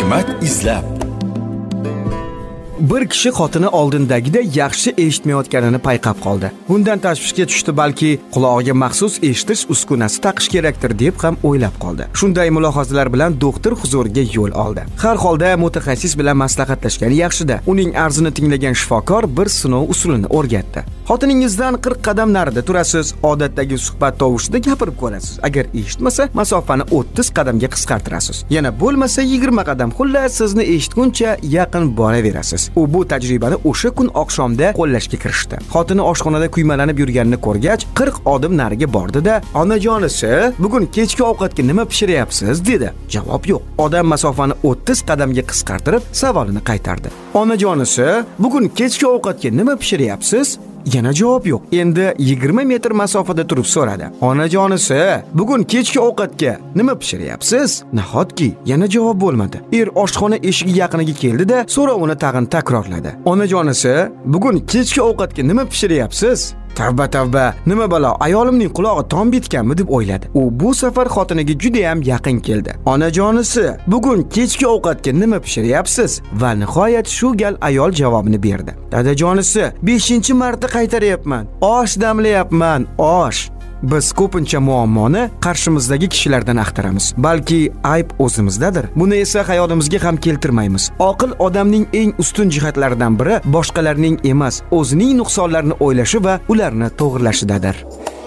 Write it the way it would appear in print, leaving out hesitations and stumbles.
hikmat izlab. Bir kishi xotini oldindagida yaxshi eshitmayotganini payqab qoldi. Bundan tashvishga tushdi, balki qulog'iga maxsus eshitish uskunasi taqish kerakdir deb ham o'ylab qoldi. Shunday mulohazalar bilan doktor huzuriga yo'l oldi. Har holda mutaxassis bilan maslahatlashgan yaxshi-da. Uning arzini tinglagan shifokor bir sinov usulini o'rgatdi. Xotiningizdan 40 qadam narida turasiz, odatdagi suhbat tovushida gapirib ko'rasiz. Agar eshitmasa, masofani 30 qadamga qisqartirasiz. Yana bo'lmasa 20 qadam, xullas sizni eshitguncha yaqin boraverasiz. U bu tajribani o'sha kun oqshomda qo'llashga kirishdi. Xotini oshxonada kuymalanib yurganini ko'rgach, 40 odim nariga bordi-da, "Onajonisi, bugun kechki ovqatga nima pishiryapsiz?" dedi. Javob yo'q. Odam masofani 30 qadamga qisqartirib savolini qaytardi. "Onajonisi, bugun kechki ovqatga nima pishiryapsiz?" Yana javob yo'q. Endi 20 metr masofada turib so'radi. "Onajonisi, bugun kechki ovqatga nima pishiryapsiz?" Nahotki yana javob bo'lmadi. Oshxona eshigi yaqiniga keldi-da, so'rovini tag'in takrorladi. "Onajonisi, bugun kechki ovqatga nima pishiryapsiz?" Tavba, nima balo, ayolimning qulog'i tom bitganmi deb o'yladi. U bu safar xotiniga juda ham yaqin keldi. "Onajonisi, bugun kechki ovqatga nima pishiryapsiz?" Va nihoyat shu gal ayol javobini berdi. "Dadajonisi, 5-marta qaytaryapman. Osh damlayapman, osh." Biz ko'pincha muammoni qarshimizdagi kishilardan axtaramiz. Balki ayb o'zimizdadir. Buni esa xayolimizga ham keltirmaymiz. Oqil odamning eng ustun jihatlaridan biri boshqalarning emas, o'zining nuqsonlarini o'ylashi va ularni to'g'rilashidadir.